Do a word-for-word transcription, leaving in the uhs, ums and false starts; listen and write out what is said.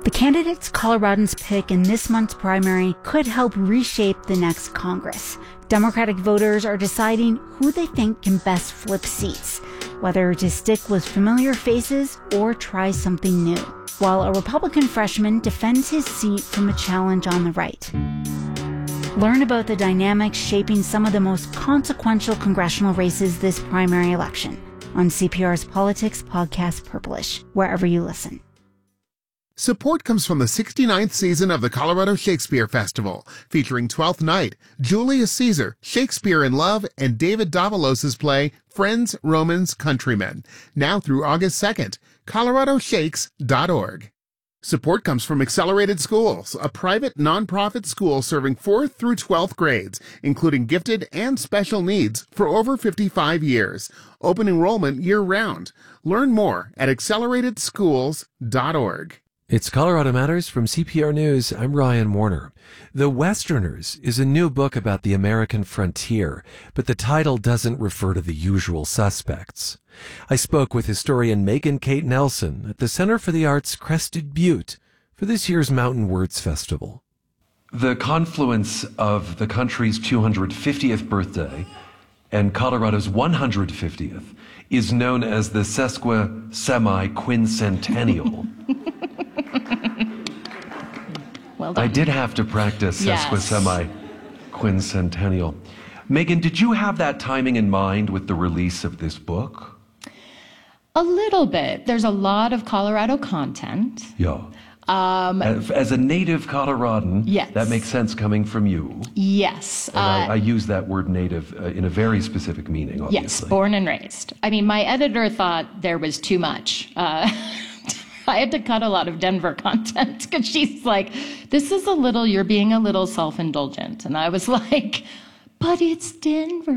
The candidates Coloradans pick in this month's primary could help reshape the next Congress. Democratic voters are deciding who they think can best flip seats, whether to stick with familiar faces or try something new, while a Republican freshman defends his seat from a challenge on the right. Learn about the dynamics shaping some of the most consequential congressional races this primary election on C P R's Politics Podcast Purplish, wherever you listen. Support comes from the sixty-ninth season of the Colorado Shakespeare Festival, featuring Twelfth Night, Julius Caesar, Shakespeare in Love, and David Davalos' play Friends, Romans, Countrymen, now through August second. colorado shakes dot org. Support comes from Accelerated Schools, a private nonprofit school serving fourth through twelfth grades, including gifted and special needs, for over fifty-five years. Open enrollment year-round. Learn more at accelerated schools dot org. It's Colorado Matters from C P R News. I'm Ryan Warner. The Westerners is a new book about the American frontier, but the title doesn't refer to the usual suspects. I spoke with historian Megan Kate Nelson at the Center for the Arts Crested Butte for this year's Mountain Words Festival. The confluence of the country's two hundred fiftieth birthday and Colorado's one hundred fiftieth is known as the Sesquisemi-Quincentennial. Well done. I did have to practice Yes. Sesquisemi-Quincentennial. Megan, did you have that timing in mind with the release of this book? A little bit. There's a lot of Colorado content. Yeah. Um, As, as a native Coloradan, Yes. that makes sense coming from you. yes. And I, uh, I use that word native uh, in a very specific meaning, yes, obviously. born and raised. I mean, my editor thought there was too much. Uh, I had to cut a lot of Denver content because she's like, this is a little, you're being a little self-indulgent. And I was like, but it's Denver.